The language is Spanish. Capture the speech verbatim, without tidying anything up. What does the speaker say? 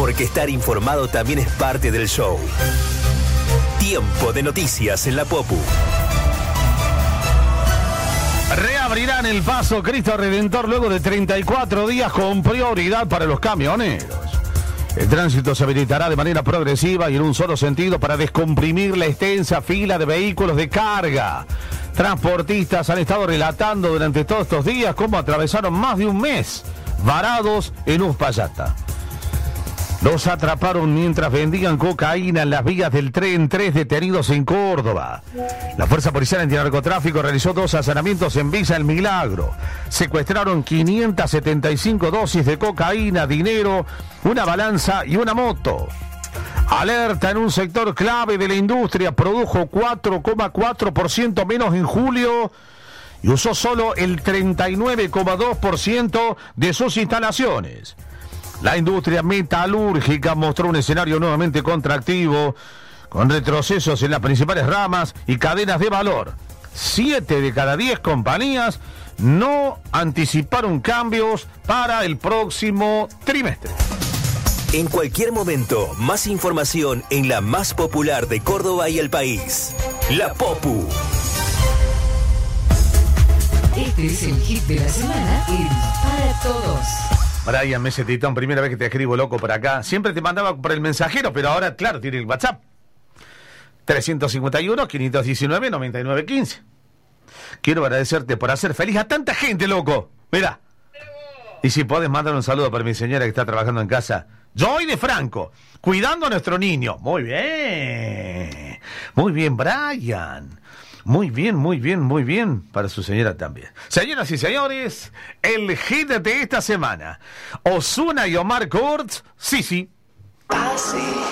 porque estar informado también es parte del show. Tiempo de noticias en la Popu. Reabrirán el paso Cristo Redentor luego de treinta y cuatro días con prioridad para los camioneros. El tránsito se habilitará de manera progresiva y en un solo sentido para descomprimir la extensa fila de vehículos de carga. Transportistas han estado relatando durante todos estos días cómo atravesaron más de un mes varados en Uspallata. Los atraparon mientras vendían cocaína en las vías del tren, tres detenidos en Córdoba. La Fuerza Policial Antinarcotráfico realizó dos allanamientos en Villa El Milagro. Secuestraron quinientas setenta y cinco dosis de cocaína, dinero, una balanza y una moto. Alerta en un sector clave de la industria, produjo cuatro coma cuatro por ciento menos en julio y usó solo el treinta y nueve coma dos por ciento de sus instalaciones. La industria metalúrgica mostró un escenario nuevamente contractivo, con retrocesos en las principales ramas y cadenas de valor. Siete de cada diez compañías no anticiparon cambios para el próximo trimestre. En cualquier momento, más información en la más popular de Córdoba y el país. La Popu. Este es el hit de la semana en Para Todos. Brian Mesetitón, primera vez que te escribo, loco, por acá. Siempre te mandaba por el mensajero, pero ahora, claro, tiene el WhatsApp. trescientos cincuenta y uno, quinientos diecinueve, noventa y nueve quince. Quiero agradecerte por hacer feliz a tanta gente, loco. Mira. Y si podés mandar un saludo para mi señora que está trabajando en casa. Joy de Franco, cuidando a nuestro niño. Muy bien. Muy bien, Brian. Muy bien, muy bien, muy bien. Para su señora también. Señoras y señores, el hit de esta semana. Ozuna y Omar Kurtz, sí, sí. Así.